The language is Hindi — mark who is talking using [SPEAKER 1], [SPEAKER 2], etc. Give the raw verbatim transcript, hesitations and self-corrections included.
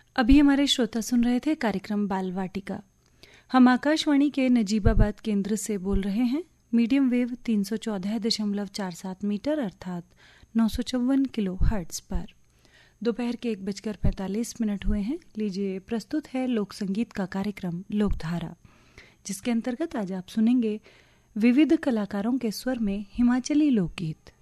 [SPEAKER 1] अभी हमारे श्रोता सुन रहे थे कार्यक्रम बाल वाटिका। हम आकाशवाणी के नजीबाबाद केंद्र से बोल रहे हैं, मीडियम वेव तीन सौ चौदह दशमलव चार सात मीटर अर्थात नौ सौ चौवन किलो हर्ट्ज पर। दोपहर के एक बजकर पैंतालीस मिनट हुए हैं। लीजिए, प्रस्तुत है लोक संगीत का कार्यक्रम लोकधारा, जिसके अंतर्गत आज आप सुनेंगे विविध कलाकारों के स्वर में हिमाचली लोकगीत।